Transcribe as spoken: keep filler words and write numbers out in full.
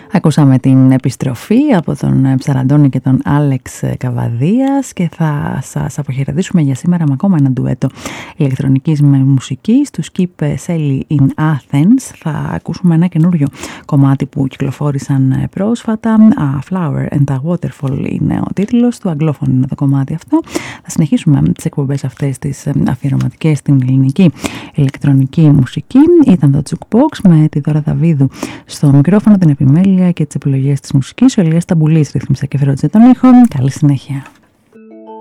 Ακούσαμε την επιστροφή από τον Ψαραντώνη και τον Άλεξ Καβαδίας και θα σας αποχαιρετήσουμε για σήμερα με ακόμα ένα ντουέτο ηλεκτρονικής μουσικής του Skip Sally in Athens. Θα ακούσουμε ένα καινούριο κομμάτι που κυκλοφόρησαν πρόσφατα. A Flower and a Waterfall είναι ο τίτλος του, αγγλόφωνο είναι το κομμάτι αυτό. Θα συνεχίσουμε τις εκπομπές αυτές τις αφιερωματικές στην ελληνική ηλεκτρονική μουσική. Ήταν το Jukebox με τη Δώρα Δαβίδου στο μικρόφωνο, την επιμέλεια και τις επιλογές της μουσικής. Ο Ηλίας Ταμπουλής ρύθμισε και φέροντσε τον ήχο. Καλή συνέχεια.